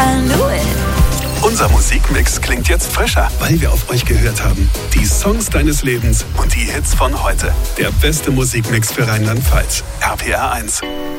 I knew it. Unser Musikmix klingt jetzt frischer, weil wir auf euch gehört haben. Die Songs deines Lebens und die Hits von heute. Der beste Musikmix für Rheinland-Pfalz. RPR 1.